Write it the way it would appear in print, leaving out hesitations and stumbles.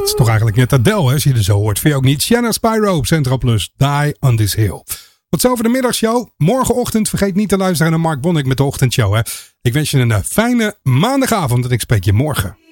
is toch eigenlijk net Adele, hè, als je er zo hoort. Vind je ook niet? Shanna Spyro op Central Plus. Die on this hill. Tot zover de middagshow. Morgenochtend vergeet niet te luisteren naar Mark Bonnick met de ochtendshow. Hè. Ik wens je een fijne maandagavond en ik spreek je morgen.